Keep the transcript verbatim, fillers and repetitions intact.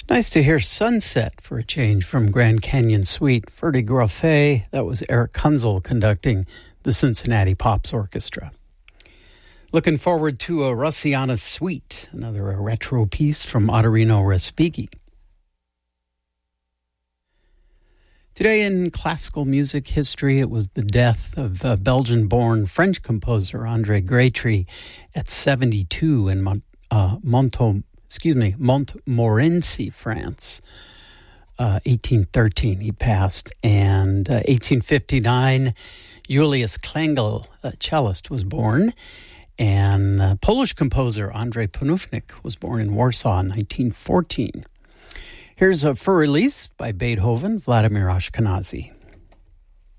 Nice to hear Sunset for a change from Grand Canyon Suite. Ferdy Grofé, that was Eric Kunzel conducting the Cincinnati Pops Orchestra. Looking forward to a Russiana Suite, another a retro piece from Ottorino Respighi. Today in classical music history, it was the death of uh, Belgian-born French composer André Grétry at seventy-two in Mont, uh, Monto, excuse me, Montmorency, France. Uh, eighteen thirteen, he passed. And uh, eighteen fifty-nine, Julius Klengel, a cellist, was born. And uh, Polish composer Andrzej Panufnik was born in Warsaw in nineteen fourteen. Here's a for release by Beethoven, Vladimir Ashkenazy.